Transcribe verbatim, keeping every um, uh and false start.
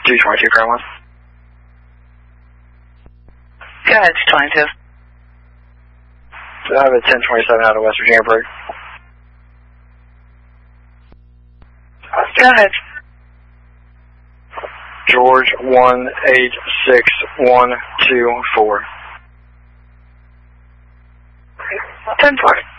two twenty-two, Crown one. Go ahead, two twenty-two. I have a ten twenty-seven out of West Virginia Park. Go ahead. George one eight six one two four. ten four.